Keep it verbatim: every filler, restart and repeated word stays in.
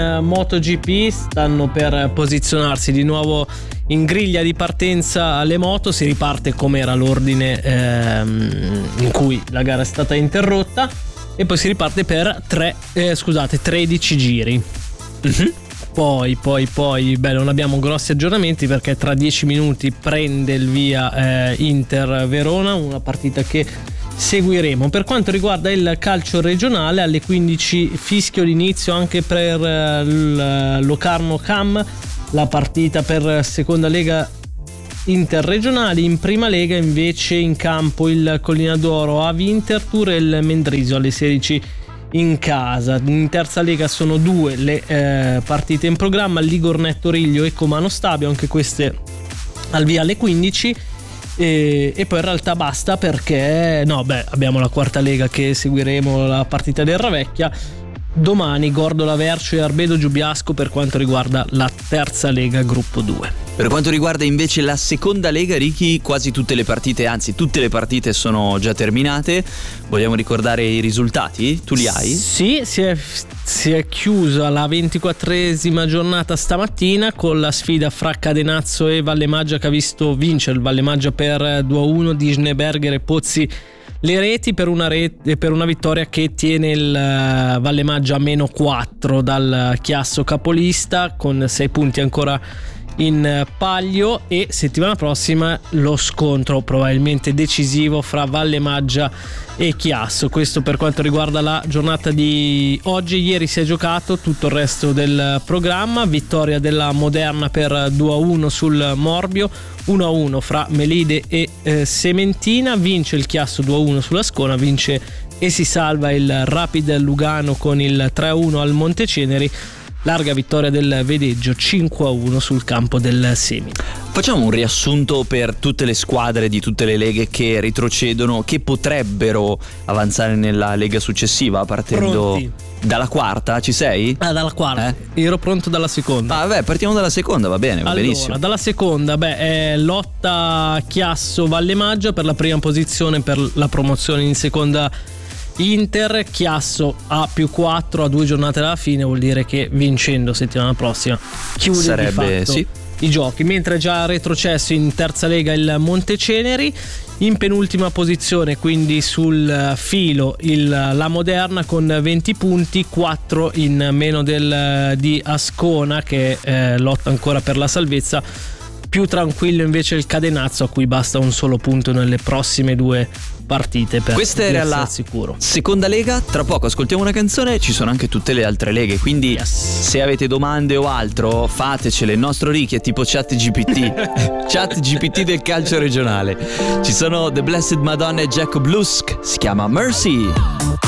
MotoGP stanno per posizionarsi di nuovo in griglia di partenza le moto. Si riparte come era l'ordine ehm, in cui la gara è stata interrotta, e poi si riparte per tre, eh, scusate, tredici giri. Mm-hmm. Poi, poi, poi, beh, non abbiamo grossi aggiornamenti perché tra dieci minuti prende il via eh, Inter-Verona, una partita che seguiremo. Per quanto riguarda il calcio regionale, alle quindici fischio d'inizio anche per il Locarno Cam, la partita per seconda lega interregionali. In prima lega invece in campo il Collina d'Oro a Winterthur e il Mendrisio alle sedici in casa. In terza lega sono due le eh, partite in programma: Ligornetto Riglio e Comano Stabio, anche queste al via alle quindici. E, e poi in realtà basta, perché no beh abbiamo la quarta lega che seguiremo, la partita del Ravecchia domani, Gordola Vercio e Arbedo Giubiasco per quanto riguarda la terza lega gruppo due. Per quanto riguarda invece la seconda lega, Ricky, quasi tutte le partite, anzi tutte le partite sono già terminate. Vogliamo ricordare i risultati? Tu li hai? Sì, si è, si è chiusa la ventiquattresima giornata stamattina con la sfida fra Cadenazzo e Vallemaggia, che ha visto vincere il Vallemaggia per due a uno di Schneeberger e Pozzi le reti, per una, rete, per una vittoria che tiene il Vallemaggia a meno quattro dal Chiasso capolista, con sei punti ancora in palio. E settimana prossima lo scontro probabilmente decisivo fra Vallemaggia e Chiasso. Questo per quanto riguarda la giornata di oggi. Ieri si è giocato tutto il resto del programma: vittoria della Moderna per due a uno sul Morbio, uno a uno fra Melide e eh, Sementina, vince il Chiasso due a uno sulla Scona, vince e si salva il Rapid Lugano con il tre a uno al Monteceneri, larga vittoria del Vedeggio cinque a uno sul campo del Semi. Facciamo un riassunto per tutte le squadre di tutte le leghe che retrocedono, che potrebbero avanzare nella lega successiva, partendo Pronti. dalla quarta. Ci sei? Ah, dalla quarta. Eh? Ero pronto dalla seconda. Ah, vabbè, partiamo dalla seconda, va bene, va allora, benissimo. Dalla seconda, beh, è lotta Chiasso Vallemaggia per la prima posizione, per la promozione in seconda Inter. Chiasso a più quattro a due giornate dalla fine, vuol dire che vincendo settimana prossima chiude Sarebbe, di fatto sì, i giochi. Mentre già retrocesso in terza lega il Monteceneri, in penultima posizione, quindi sul filo, il, la Moderna con venti punti, quattro in meno del di Ascona che eh, lotta ancora per la salvezza. Più tranquillo invece il Cadenazzo, a cui basta un solo punto nelle prossime due partite per questa era la sicuro. Seconda lega. Tra poco ascoltiamo una canzone, ci sono anche tutte le altre leghe, quindi Yes. se avete domande o altro fatecele. Il nostro Ricky è tipo chat G P T chat G P T del calcio regionale. Ci sono The Blessed Madonna e Jacob Lusk, si chiama Mercy.